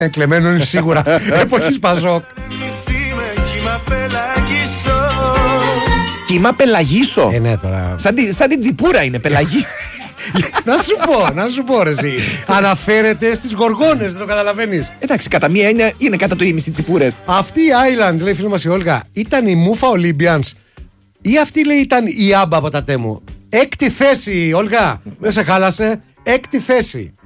Κλεμμένο είναι σίγουρα. Εποχής Παζόκ. Κύμα πελαγίσο. Ναι, τώρα. Σαν την τσιπούρα είναι πελαγί. Να σου πω ρε εσύ. Αναφέρεται στις γοργόνες, δεν το καταλαβαίνεις. Εντάξει, κατά μία έννοια είναι κατά το ίμιση τσιπούρες. Αυτή η Island, λέει φίλη μας η Όλγα, ήταν η Μούφα Olympians ή αυτή λέει ήταν η Άμπα από τα Τέμου? 6η θέση, Όλγα. Δεν σε χάλασε. 6η θέση.